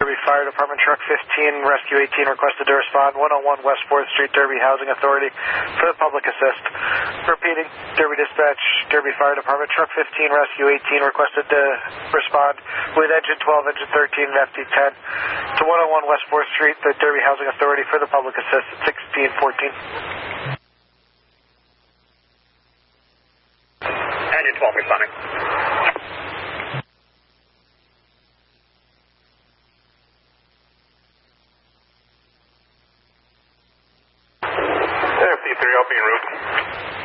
Derby Fire Department, Truck 15, Rescue 18 requested to respond, 101 West 4th Street, Derby Housing Authority for the public assist. Repeating, Derby Dispatch, Derby Fire Department, Truck 15, Rescue 18 requested to respond with engine 12, engine 13, and FD10 to 101 West 4th Street, the Derby Housing Authority for the public assist at 1614. Engine 12 responding. FD3, I'll be en route.